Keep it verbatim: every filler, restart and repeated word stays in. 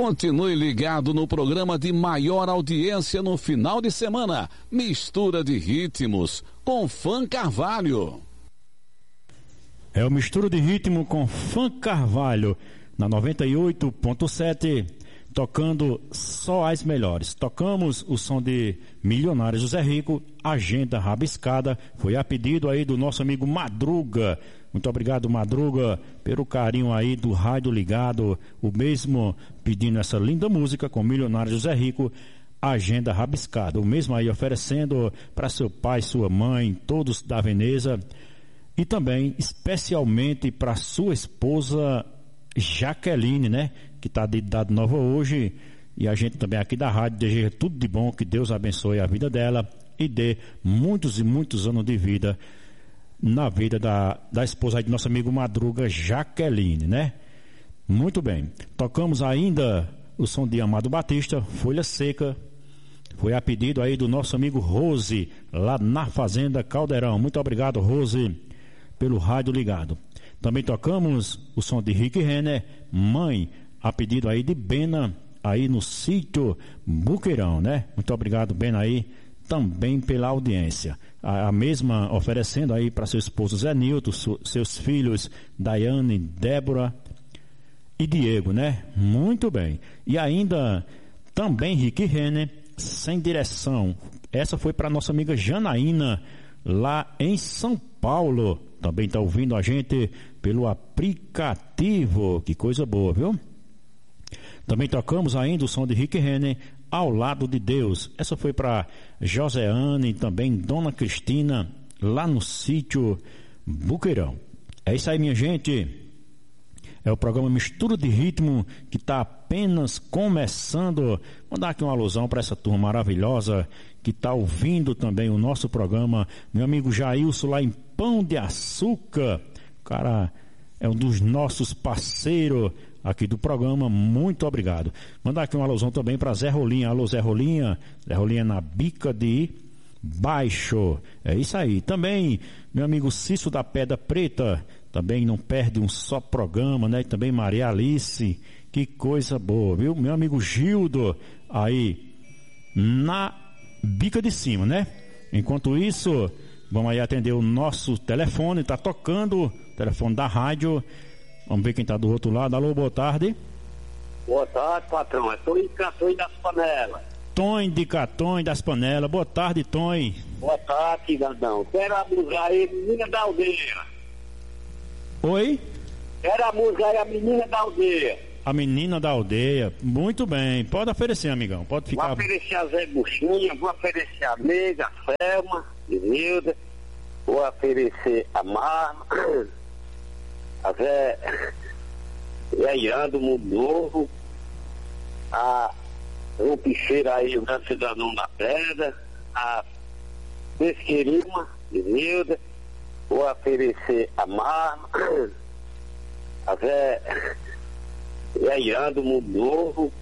Continue ligado no programa de maior audiência no final de semana, Mistura de Ritmos, com Fã Carvalho. É o Mistura de Ritmo com Fã Carvalho, na noventa e oito ponto sete, tocando só as melhores. Tocamos o som de Milionário José Rico, Agenda Rabiscada, foi a pedido aí do nosso amigo Madruga. Muito obrigado, Madruga, pelo carinho aí do rádio ligado, o mesmo pedindo essa linda música com Milionário José Rico, Agenda Rabiscada, o mesmo aí oferecendo para seu pai, sua mãe, todos da Veneza, e também especialmente para sua esposa Jaqueline, né, que está de idade nova hoje, e a gente também aqui da rádio deseja tudo de bom, que Deus abençoe a vida dela e dê muitos e muitos anos de vida na vida da, da esposa de nosso amigo Madruga, Jaqueline, né? Muito bem. Tocamos ainda o som de Amado Batista, Folha Seca. Foi a pedido aí do nosso amigo Rose, lá na Fazenda Caldeirão. Muito obrigado, Rose, pelo rádio ligado. Também tocamos o som de Rick Renner, Mãe, a pedido aí de Bena, aí no sítio Buqueirão, né? Muito obrigado, Bena, aí, também pela audiência. A, a mesma oferecendo aí para seu esposo Zé Nilton, su, seus filhos Daiane, Débora e Diego, né? Muito bem. E ainda também Rick Renner, Sem Direção. Essa foi para nossa amiga Janaína, lá em São Paulo. Também está ouvindo a gente pelo aplicativo. Que coisa boa, viu? Também tocamos ainda o som de Rick Renner, Ao Lado de Deus. Essa foi para Joseane e também Dona Cristina, lá no sítio Buqueirão. É isso aí, minha gente. É o programa Mistura de Ritmo, que está apenas começando. Vou dar aqui uma alusão para essa turma maravilhosa que está ouvindo também o nosso programa. Meu amigo Jailson, lá em Pão de Açúcar. O cara é um dos nossos parceiros aqui do programa. Muito obrigado. Mandar aqui uma alusão também para Zé Rolinha. Alô, Zé Rolinha. Zé Rolinha na Bica de Baixo. É isso aí. Também meu amigo Cício da Pedra Preta, também não perde um só programa, né? E também Maria Alice, que coisa boa, viu? Meu amigo Gildo, aí na Bica de Cima, né? Enquanto isso, vamos aí atender o nosso telefone, tá tocando o telefone da rádio. Vamos ver quem tá do outro lado. Alô, boa tarde. Boa tarde, patrão. É Tonho de Catões das Panelas. Tonho de Catões das Panelas. Boa tarde, Tonho. Boa tarde, cidadão. Quero a música aí, Menina da Aldeia. Oi? Quero a música aí, a Menina da Aldeia. A Menina da Aldeia. Muito bem. Pode oferecer, amigão. Pode ficar. Vou oferecer a Zé Buchinha, vou oferecer a Nega, a Selma, a Nilda, vou oferecer a Marma, a Zé Ian do Mundo Novo, a o Picheira aí, o grande cidadão da Pedra, a Pesquerima, Nilda, vou oferecer a Marma, a Zé Ian do Mundo Novo,